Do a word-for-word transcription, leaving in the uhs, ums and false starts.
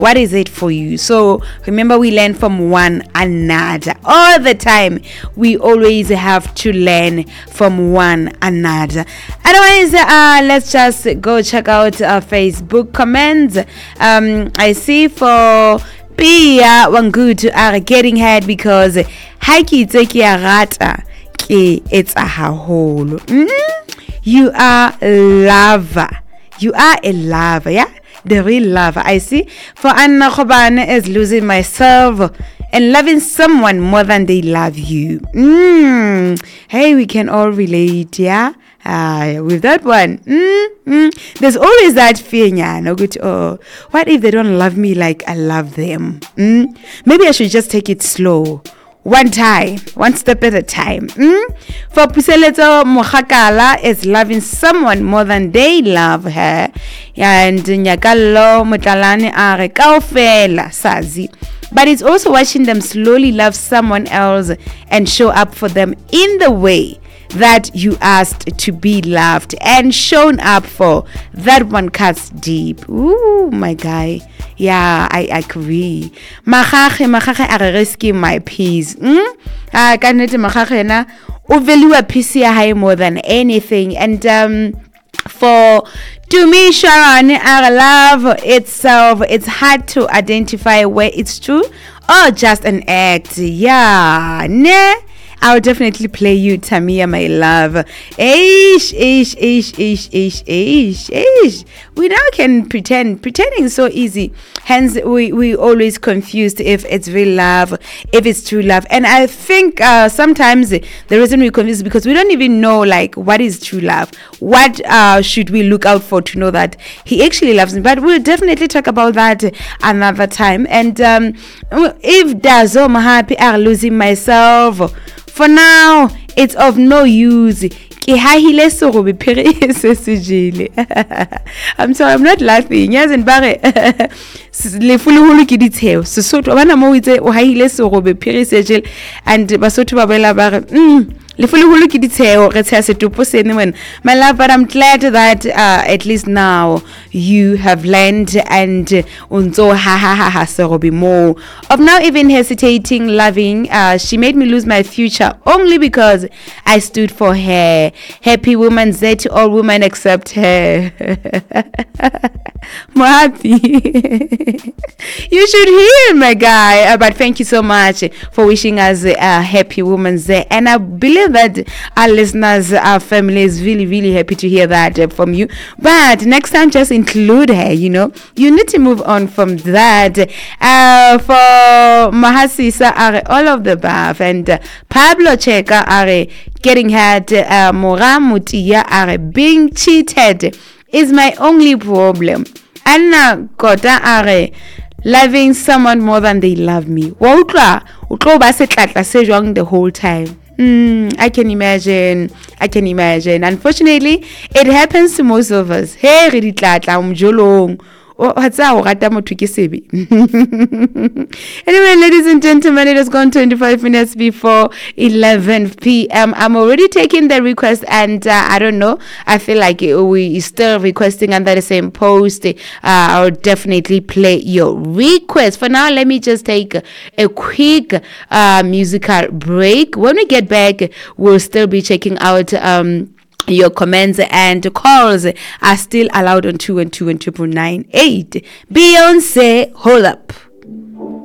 What is it for you? So remember, we learn from one another all the time. We always have to learn from one another. Otherwise, uh, let's just go check out our Facebook comments. Um, I see for Pia Wangutu are getting head because Haiki Teki Arata ke it's a haholo. You are a lover. You are a lover, yeah? The real love. I see. For Anna Khobane is losing myself and loving someone more than they love you. Mm. Hey, we can all relate, yeah? Uh, with that one. Mm, mm. There's always that fear, yeah. No good. Oh, what if they don't love me like I love them? Mm? Maybe I should just take it slow. One time, one step at a time. Mm? For Puseleto Mohakala is loving someone more than they love her. And Nyakalo Mutalani are kaofela sazi. But it's also watching them slowly love someone else and show up for them in the way that you asked to be loved and shown up for. That one cuts deep. Ooh, my guy. Yeah, I agree. Makhache, makhache are risking my peace. Hmm? Ah, kanete makhache na o value a peace high more than anything. And um for to me, Sharon, our love itself, it's hard to identify where it's true or just an act. Yeah, ne? I'll definitely play you, Tamia, my love. Ish, ish, ish, ish, ish, ish, ish. We now can pretend. Pretending is so easy. Hence, we, we always confused if it's real love, if it's true love. And I think uh, sometimes the reason we're confused is because we don't even know, like, what is true love. What uh, should we look out for to know that he actually loves me? But we'll definitely talk about that another time. And um, if Dazo Mahapi are losing myself, for now, it's of no use. I'm sorry, I'm not laughing. Yes, and bare le fululu ke ditheo Sesotho bana mo itse o haile sorobe pirisegel and Basotho ba bela bare mm le fululu ke ditheo re tsaya setopo sene when my love. But I'm glad that uh, at least now you have learned and unzo ha ha ha ha sorobe more of now even hesitating loving. Uh, she made me lose my future only because I stood for her. Happy woman Z to all women except her. I'm happy. You should hear my guy. Uh, but thank you so much for wishing us a uh, happy woman's day. And I believe that our listeners, our family is really, really happy to hear that uh, from you. But next time, just include her, you know. You need to move on from that. Uh, for Mahasisa are all of the above. And uh, Pablo Cheka are getting had. Uh, Mora Mutia are being cheated is my only problem. Anna Kota are loving someone more than they love me. Wotla, utlo ba se tlatla se jwang the whole time. Mm, I can imagine. I can imagine. Unfortunately, it happens to most of us. Hey, re di tlatla umjolong. Anyway, ladies and gentlemen, it has gone twenty-five minutes before eleven p.m. I'm already taking the request, and uh, I don't know. I feel like we still requesting under the same post. Uh, I'll definitely play your request. For now, let me just take a quick uh, musical break. When we get back, we'll still be checking out um your comments and calls are still allowed on two and two and triple nine eight. Beyonce, hold up.